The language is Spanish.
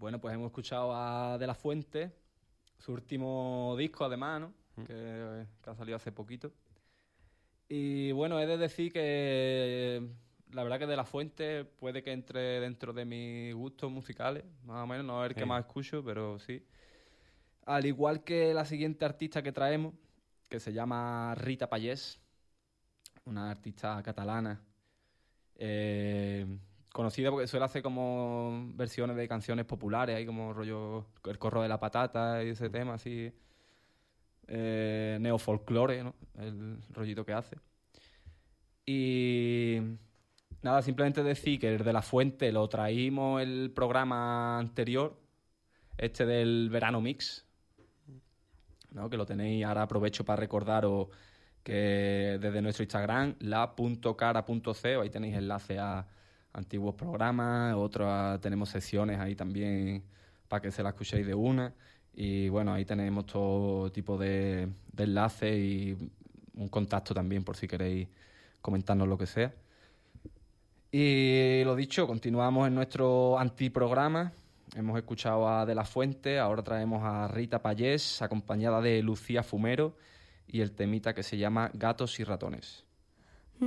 Bueno, pues hemos escuchado a De La Fuente, su último disco además, ¿no? Que ha salido hace poquito. Y bueno, he de decir que la verdad que De La Fuente puede que entre dentro de mis gustos musicales, más o menos, no es el que más escucho, pero sí. Al igual que la siguiente artista que traemos, que se llama Rita Pallés, una artista catalana, conocida porque suele hacer como versiones de canciones populares, ahí como rollo El Corro de la Patata y ese tema así, neofolclore, ¿no? El rollito que hace. Y nada, simplemente decir que el De La Fuente lo traímos el programa anterior, este del Verano Mix, ¿no? Que lo tenéis, ahora aprovecho para recordaros que desde nuestro Instagram, la.cara.co, ahí tenéis enlace a antiguos programas, tenemos secciones ahí también para que se la escuchéis de una. Y bueno, ahí tenemos todo tipo de enlaces y un contacto también por si queréis comentarnos lo que sea. Y lo dicho, continuamos en nuestro antiprograma. Hemos escuchado a De La Fuente, ahora traemos a Rita Pallés, acompañada de Lucía Fumero, y el temita que se llama Gatos y Ratones.